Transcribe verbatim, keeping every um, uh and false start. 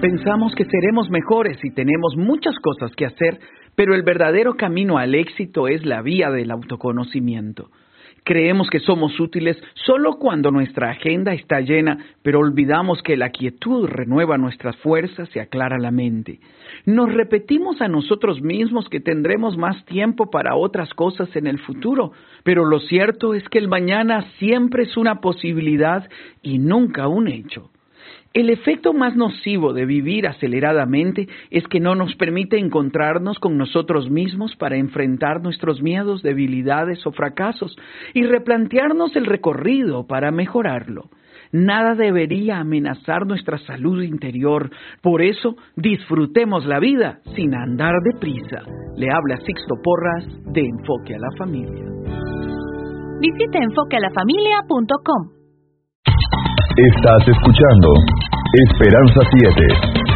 Pensamos que seremos mejores y tenemos muchas cosas que hacer, pero el verdadero camino al éxito es la vía del autoconocimiento. Creemos que somos útiles solo cuando nuestra agenda está llena, pero olvidamos que la quietud renueva nuestras fuerzas y aclara la mente. Nos repetimos a nosotros mismos que tendremos más tiempo para otras cosas en el futuro, pero lo cierto es que el mañana siempre es una posibilidad y nunca un hecho. El efecto más nocivo de vivir aceleradamente es que no nos permite encontrarnos con nosotros mismos para enfrentar nuestros miedos, debilidades o fracasos y replantearnos el recorrido para mejorarlo. Nada debería amenazar nuestra salud interior, por eso disfrutemos la vida sin andar deprisa. Le habla Sixto Porras de Enfoque a la Familia. Visite enfoque a la familia punto com. Estás escuchando Esperanza siete.